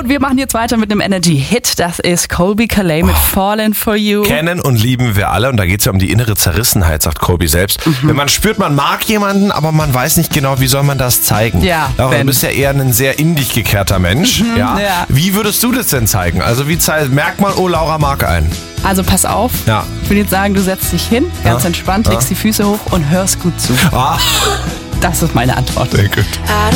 Und wir machen jetzt weiter mit einem Energy-Hit. Das ist Colbie Caillat mit Falling For You. Kennen und lieben wir alle und da geht es ja um die innere Zerrissenheit, sagt Colbie selbst. Wenn man spürt, man mag jemanden, aber man weiß nicht genau, wie soll man das zeigen. Ja, du bist ja eher ein sehr in dich gekehrter Mensch. Ja? Wie würdest du das denn zeigen? Also merkt man, oh, Laura mag einen. Also pass auf, ich würde jetzt sagen, du setzt dich hin, ganz entspannt, legst die Füße hoch und hörst gut zu. Das ist meine Antwort. Sehr gut.